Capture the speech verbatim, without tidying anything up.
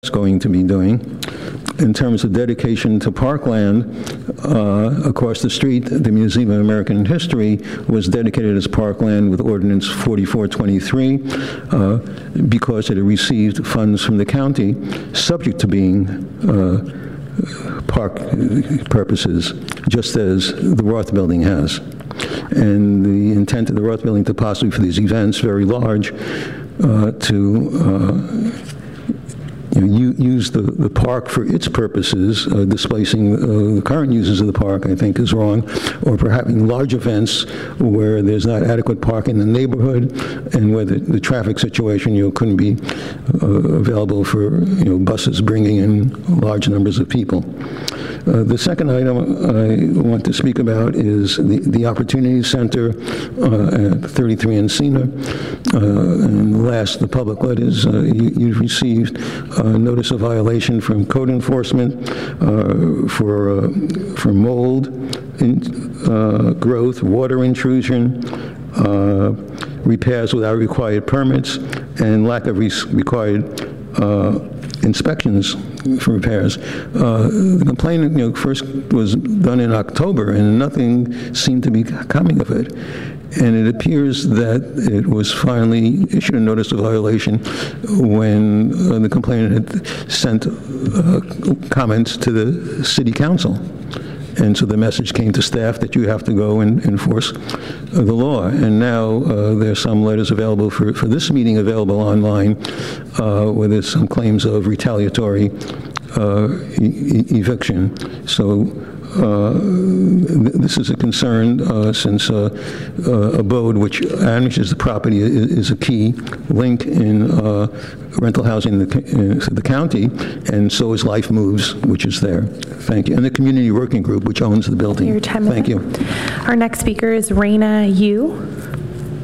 going to be doing. In terms of dedication to parkland, uh, across the street, the Museum of American History was dedicated as parkland with Ordinance forty-four twenty-three uh, because it had received funds from the county, subject to being uh, park purposes, just as the Roth Building has. And the intent of the Roth Building to possibly for these events, very large, uh, to uh, You know, you use the, the park for its purposes, uh, displacing uh, the current users of the park, I think, is wrong, or perhaps having large events where there's not adequate parking in the neighborhood and where the, the traffic situation, you know, couldn't be uh, available for, you know, buses bringing in large numbers of people. Uh, the second item I want to speak about is the, the Opportunity Center uh, at thirty-three Encina. Uh, and last, the public letters uh, you, you've received a notice of violation from code enforcement uh, for uh, for mold in, uh, growth, water intrusion, uh, repairs without required permits, and lack of re- required uh, inspections for repairs. Uh, the complaint, you know, first was done in October, and nothing seemed to be coming of it. And it appears that it was finally issued a notice of violation when uh, the complainant had sent uh, comments to the city council. And so the message came to staff that you have to go and enforce uh, the law. And now uh, there are some letters available for, for this meeting available online uh, where there's some claims of retaliatory uh, e- eviction. So Uh, this is a concern uh, since uh, uh, Abode, which manages the property, is, is a key link in uh, rental housing in the, in the county, and so is Life Moves, which is there. Thank you. And the Community Working Group, which owns the building. Your time Thank you. Our next speaker is Raina Yu.